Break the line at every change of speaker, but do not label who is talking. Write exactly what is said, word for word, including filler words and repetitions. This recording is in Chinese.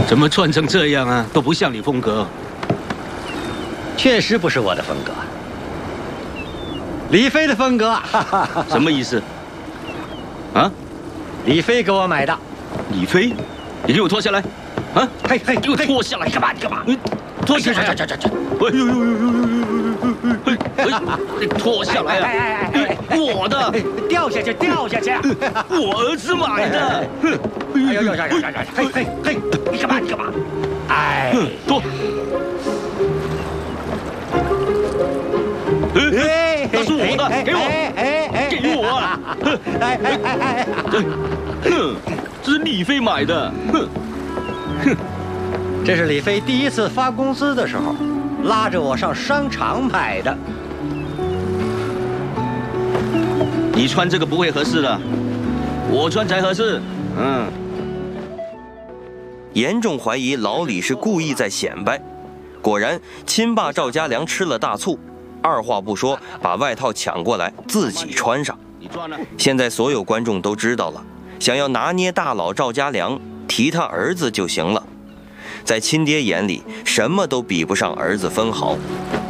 怎么穿成这样啊？都不像你风格。
确实不是我的风格，李飞的风格。
什么意思？啊？
李飞给我买的。
李飞，你给我脱下来！啊！
嘿嘿，
给我脱下来！
干嘛？你干嘛？
脱下来！
这这这这！
哎呦呦呦呦呦呦！哎，脱下来啊！我的，
掉下去，掉下去！
我儿子买的。
哎呦呦呦呦呦！嘿嘿嘿，你干嘛？你干嘛？哎，
脱！哎，那是我的，给我！
哎哎，
给我啊！
哎哎哎哎！
哼，这是李飞买的。哼哼，
这是李飞第一次发工资的时候，拉着我上商场买的。
你穿这个不会合适的，我穿才合适。嗯。
严重怀疑老李是故意在显摆。果然，亲爸赵家良吃了大醋，二话不说把外套抢过来自己穿上。现在所有观众都知道了，想要拿捏大佬赵家良，提他儿子就行了。在亲爹眼里，什么都比不上儿子分毫。